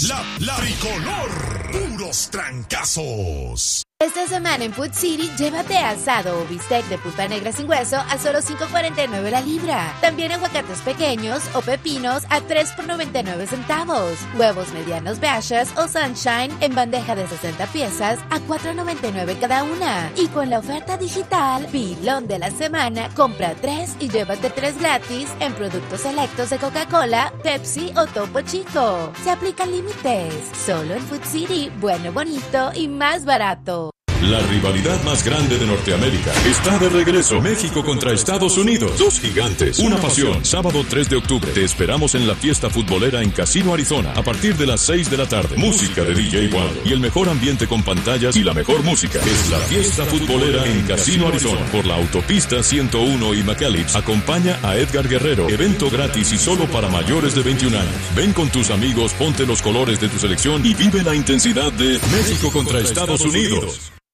La tricolor, puros trancazos. Esta semana en Food City, llévate asado o bistec de pulpa negra sin hueso a solo $5.49 la libra. También aguacates pequeños o pepinos a $3 por 99 centavos. Huevos medianos Bashas o Sunshine en bandeja de 60 piezas a $4.99 cada una. Y con la oferta digital, Pilón de la semana, compra 3 y llévate 3 gratis en productos selectos de Coca-Cola, Pepsi o Topo Chico. Se aplican límites. Solo en Food City, bueno, bonito y más barato. La rivalidad más grande de Norteamérica está de regreso. México contra Estados Unidos. Dos gigantes, una pasión. Sábado 3 de octubre. Te esperamos en la fiesta futbolera en Casino Arizona a partir de las 6 de la tarde. Música de DJ Waldo y el mejor ambiente con pantallas y la mejor música. Es la fiesta futbolera en Casino Arizona por la autopista 101 y McAllips. Acompaña a Edgar Guerrero. Evento gratis y solo para mayores de 21 años. Ven con tus amigos, ponte los colores de tu selección y vive la intensidad de México contra Estados Unidos.